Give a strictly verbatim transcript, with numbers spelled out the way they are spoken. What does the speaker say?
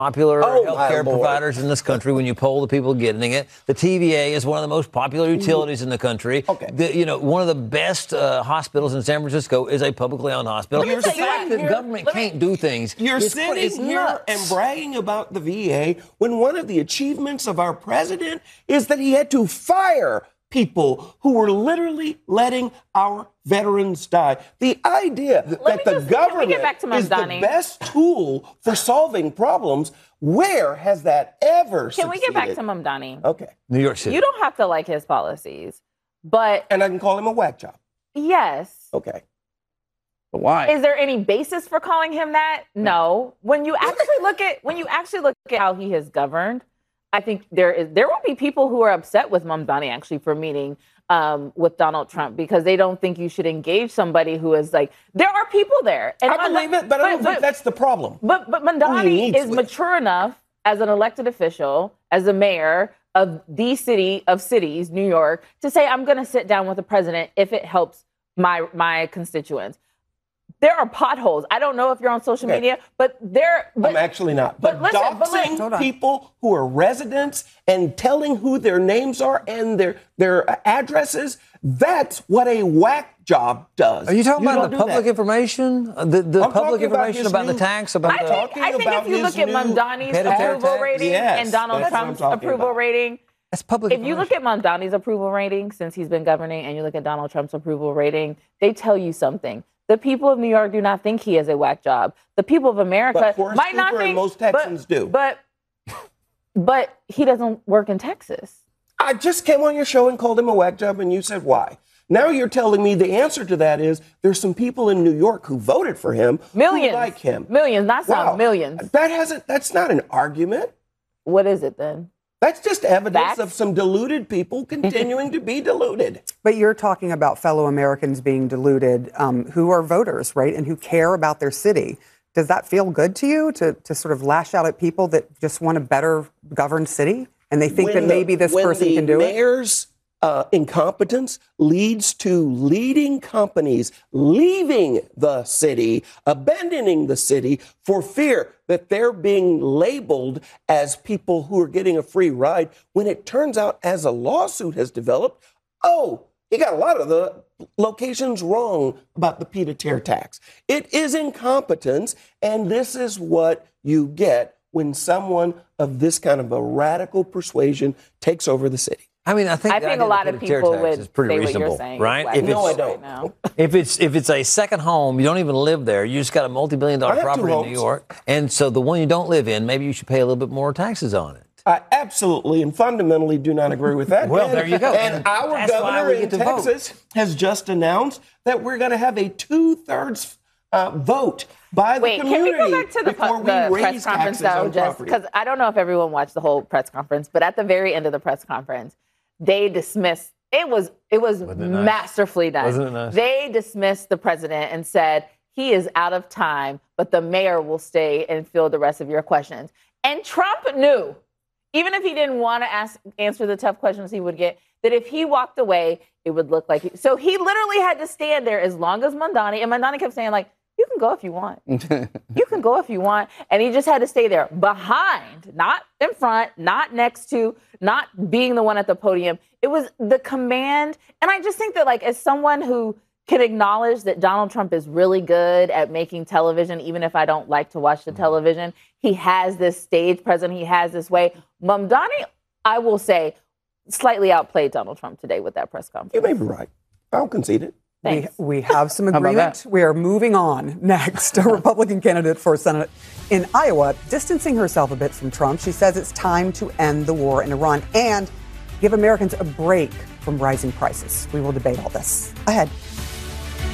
popular oh, healthcare providers in this country when you poll the people getting it. The T V A is one of the most popular utilities in the country. Okay. The, you know, one of the best uh, hospitals in San Francisco is a publicly owned hospital. You're The fact that here, government can't do things. You're is, sitting it's here nuts. and bragging about the V A when one of the achievements of our president is that he had to fire people who were literally letting our veterans die. The idea Let that the just, government is Mamdani. the best tool for solving problems, where has that ever Can succeeded? we get back to Mamdani? Okay. New York City. You don't have to like his policies, but... And I can call him a whack job. Yes. Okay. But why? Is there any basis for calling him that? No. When you actually look at when you actually look at how he has governed, I think there is there will be people who are upset with Mamdani actually for meeting um, with Donald Trump because they don't think you should engage somebody who is like there are people there. And I believe it, but I don't think that's the problem. But but Mamdani is mature enough as an elected official, as a mayor of the city of cities, New York, to say I'm going to sit down with the president if it helps my my constituents. There are potholes. I don't know if you're on social Okay. media, but there. But, I'm actually not. But, but listen, but doxing listen. people who are residents and telling who their names are and their their addresses, that's what a whack job does. Are you talking You about don't the do public that. information? Uh, The, the I'm public talking about information his about, the new- tax? About I the, think, I think if you look at Mamdani's petty approval tax? rating Yes, and Donald that's what I'm Trump's talking approval about. rating, That's public if you look at Mamdani's approval rating since he's been governing and you look at Donald Trump's approval rating, they tell you something. The people of New York do not think he is a whack job. The people of America But Forrest might not Cooper think and most Texans but, do. But but he doesn't work in Texas. I just came on your show and called him a whack job, and you said why. Now you're telling me the answer to that is there's some people in New York who voted for him, Millions. who like him. Millions, not some, Wow. millions. That hasn't. That's not an argument. What is it then? That's just evidence Facts? of some deluded people continuing to be deluded. But you're talking about fellow Americans being deluded um, who are voters, right, and who care about their city. Does that feel good to you to, to sort of lash out at people that just want a better governed city and they think When that the- maybe this when person the can do it? mayor's uh, incompetence leads to leading companies leaving the city, abandoning the city for fear that they're being labeled as people who are getting a free ride, when it turns out, as a lawsuit has developed, oh, he got a lot of the locations wrong about the pied-à-terre tax. It is incompetence, and this is what you get when someone of this kind of a radical persuasion takes over the city. I mean, I think I the think idea a lot the of pied-à-terre people tax would is pretty say what reasonable, you're saying. right? If No, I it's- don't. now. If it's if it's a second home, you don't even live there. You just got a multi-billion I dollar have two property in New homes. York, and so the one you don't live in, maybe you should pay a little bit more taxes on it. I absolutely and fundamentally do not agree with that. Well, and, there you go. And our That's why governor we in get to vote. Texas has just announced that we're going to have a two-thirds uh, vote by the Wait, can community we go back to the, before pu- we the raise press conference, taxes though, on just property. because I don't know if everyone watched the whole press conference, but at the very end of the press conference, they dismissed. It was it was Wasn't it nice? masterfully done. Wasn't it nice? They dismissed the president and said he is out of time, but the mayor will stay and field the rest of your questions. And Trump knew, even if he didn't want to ask answer the tough questions he would get, that if he walked away, it would look like he, so he literally had to stand there as long as Mamdani, and Mamdani kept saying like, you can go if you want. You can go if you want. And he just had to stay there behind, not in front, not next to, not being the one at the podium. It was the command. And I just think that, like, as someone who can acknowledge that Donald Trump is really good at making television, even if I don't like to watch the television, he has this stage presence. He has this way. Mamdani, I will say, slightly outplayed Donald Trump today with that press conference. You may be right. I'll concede it. We, we have some about agreement. that? We are moving on. Next, a Republican candidate for Senate in Iowa, distancing herself a bit from Trump. She says it's time to end the war in Iran and give Americans a break from rising prices. We will debate all this ahead.